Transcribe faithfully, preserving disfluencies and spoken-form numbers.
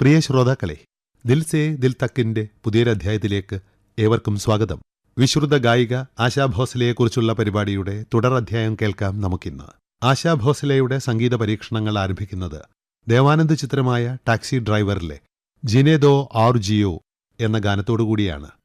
പ്രിയ ശ്രോതാക്കളെ, ദിൽ സേ ദിൽ തക്കിന്റെ പുതിയൊരധ്യായത്തിലേക്ക് ഏവർക്കും സ്വാഗതം. വിശ്രുത ഗായിക ആശാ ഭോസ്ലെയെക്കുറിച്ചുള്ള പരിപാടിയുടെ തുടരധ്യായം കേൾക്കാം നമുക്കിന്ന്. ആശാ ഭോസ്ലെയുടെ സംഗീത പരീക്ഷണങ്ങൾ ആരംഭിക്കുന്നത് ദേവാനന്ദ് ചിത്രമായ ടാക്സി ഡ്രൈവറിലെ ജിനെ ദോ ഔർ ജിയോ എന്ന ഗാനത്തോടുകൂടിയാണ്.